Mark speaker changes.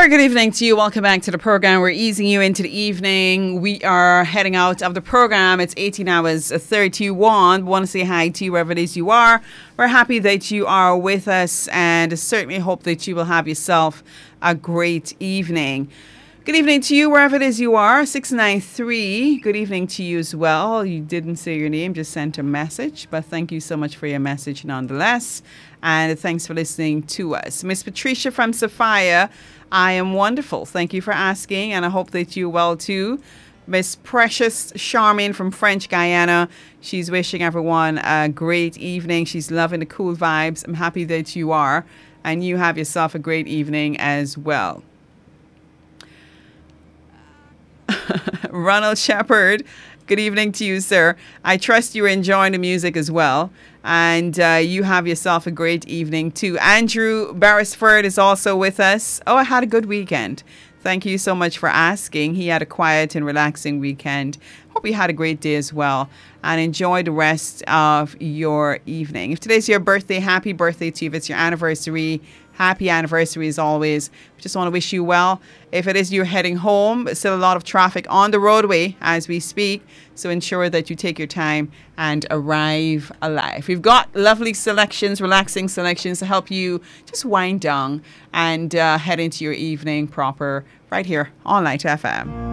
Speaker 1: Very good evening to you. Welcome back to the program. We're easing you into the evening. We are heading out of the program. It's 18 hours 31. Want to say hi to you wherever it is you are. We're happy that you are with us and certainly hope that you will have yourself a great evening. Good evening to you wherever it is you are. 693. Good evening to you as well. You didn't say your name, just sent a message, but thank you so much for your message nonetheless. And thanks for listening to us. Miss Patricia from Sophia, I am wonderful. Thank you for asking, and I hope that you're well too. Miss Precious Charmaine from French Guiana, she's wishing everyone a great evening. She's loving the cool vibes. I'm happy that you are, and you have yourself a great evening as well. Ronald Shepard, good evening to you, sir. I trust you're enjoying the music as well. And you have yourself a great evening too. Andrew Beresford is also with us. Oh, I had a good weekend. Thank you so much for asking. He had a quiet and relaxing weekend. Hope you had a great day as well. And enjoy the rest of your evening. If today's your birthday, happy birthday to you. If it's your anniversary, happy anniversary as always. Just want to wish you well. If it is you're heading home, still a lot of traffic on the roadway as we speak. So ensure that you take your time and arrive alive. We've got lovely selections, relaxing selections to help you just wind down and head into your evening proper right here on Light FM.